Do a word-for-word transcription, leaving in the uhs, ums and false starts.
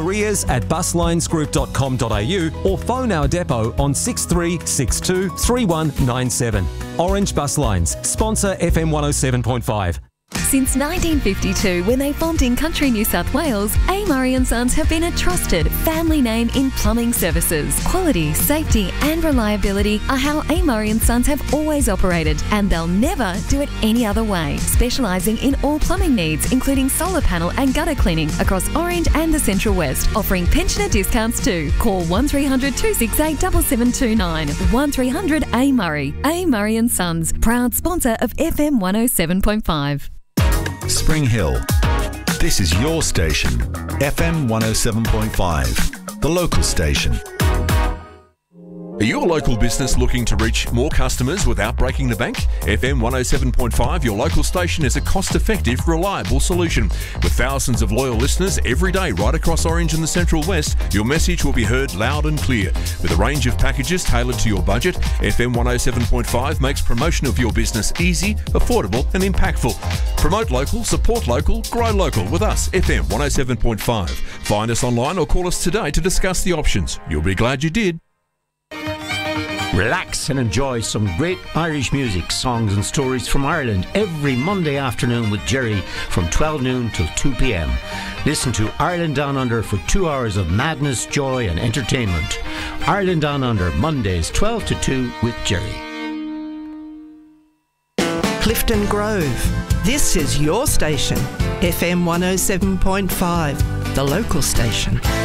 careers at buslinesgroup dot com dot a u or phone our depot on six three six two, three one nine seven. Orange Bus Lines, sponsor F M one oh seven point five. Since nineteen fifty-two, when they formed in country New South Wales, A. Murray and Sons have been a trusted family name in plumbing services. Quality, safety and reliability are how A. Murray and Sons have always operated, and they'll never do it any other way. Specialising in all plumbing needs, including solar panel and gutter cleaning across Orange and the Central West, offering pensioner discounts too. Call one three hundred, two six eight, seven seven two nine. one three hundred A. Murray. A. Murray and Sons, proud sponsor of F M one oh seven point five. Spring Hill. This is your station, F M one oh seven point five, the local station. Are you a local business looking to reach more customers without breaking the bank? F M one oh seven point five, your local station, is a cost-effective, reliable solution. With thousands of loyal listeners every day right across Orange and the Central West, your message will be heard loud and clear. With a range of packages tailored to your budget, F M one oh seven point five makes promotion of your business easy, affordable and impactful. Promote local, support local, grow local with us, F M one oh seven point five. Find us online or call us today to discuss the options. You'll be glad you did. Relax and enjoy some great Irish music, songs and stories from Ireland every Monday afternoon with Jerry from twelve noon till two p m. Listen to Ireland Down Under for two hours of madness, joy and entertainment. Ireland Down Under, Mondays twelve to two with Jerry. Clifton Grove. This is your station, F M one oh seven point five, the local station.